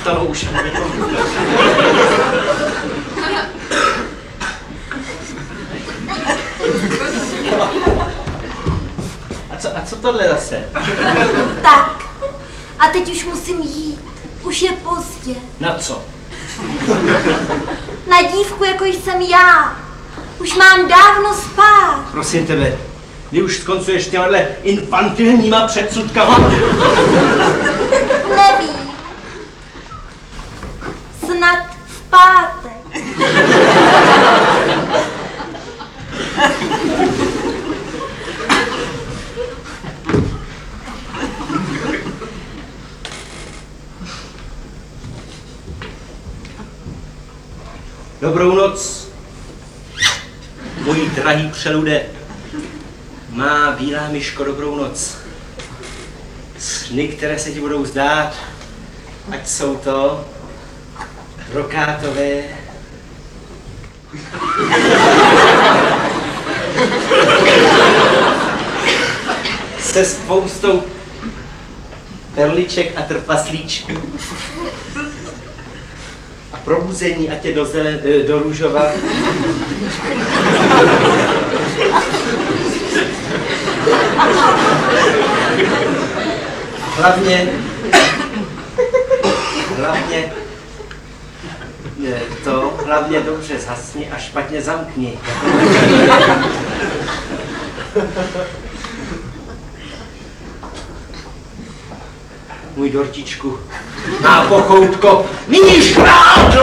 stalo už. A co tohle zase? Tak, a teď už musím jít. Už je pozdě. Na co? Na dívku, jako jsem já. Už mám dávno spát. Prosím tebe, vy už skoncuješ těmahle infantilníma předsudkama? Nevím. Snad v pátek. Dobrou noc, můj drahý přelude. Má bílá myško, dobrou noc. Sny, které se ti budou zdát, ať jsou to brokátové, se spoustou perliček a trpaslíčků. A probuzení, ať je do růžova. Hlavně dobře zhasni a špatně zamkni. Můj dortičku, má pochoutko, nyní škrádlo!